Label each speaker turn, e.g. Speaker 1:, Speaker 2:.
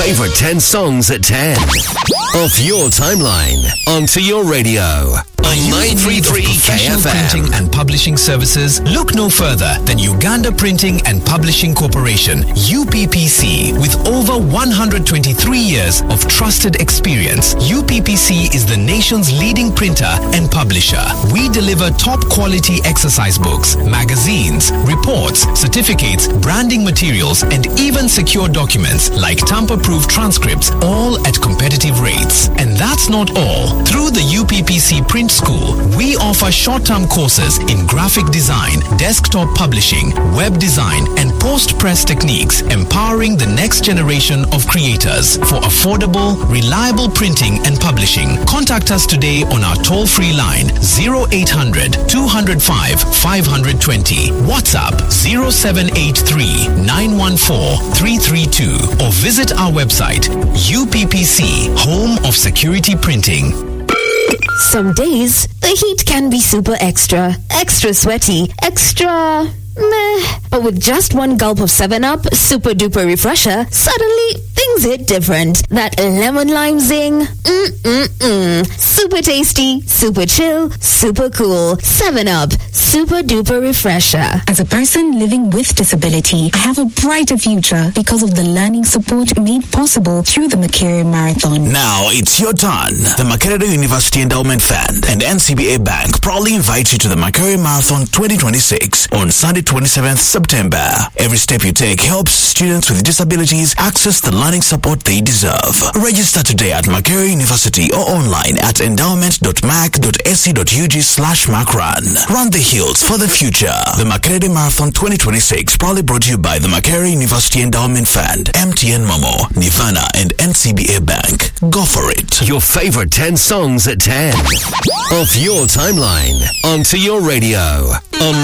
Speaker 1: favorite 10 songs at 10. Off your timeline, onto your radio. On 933 KFM.
Speaker 2: Printing and publishing services? Look no further than Uganda Printing and Publishing Corporation, UPPC. With over 123 years of trusted experience, UPPC is the nation's leading printer and publisher. We deliver top quality exercise books, magazines, reports, certificates, branding materials, and even secure documents like tamper-proof transcripts, all at competitive rates. And that's not all. Through the UPPC Print School, we offer short-term courses in graphic design, desktop publishing, web design, and post-press techniques, empowering the next generation of creators for affordable, reliable printing and publishing. Contact us today on our toll-free line 0800 205 520, WhatsApp 0783 914 332, or visit our website UPPC, home of security printing.
Speaker 3: Some days, the heat can be super extra sweaty, extra meh. But with just one gulp of 7-Up, super duper refresher, suddenly things hit different. That lemon lime zing, super tasty, super chill, super cool. 7-Up, super duper refresher.
Speaker 4: As a person living with disability, I have a brighter future because of the learning support made possible through the Makerere Marathon.
Speaker 5: Now it's your turn. The Makerere University Endowment Fund and NCBA Bank proudly invite you to the Makerere Marathon 2026 on Sunday 27th September. Every step you take helps students with disabilities access the learning support they deserve. Register today at Makerere University or online at endowment.mac.ac.ug/macrun. Run the hills for the future. The Makerere Marathon 2026 proudly brought to you by the Makerere University Endowment Fund, MTN Momo, Nirvana, and NCBA Bank. Go for it.
Speaker 1: Your favorite 10 songs at 10. Off your timeline, onto your radio. On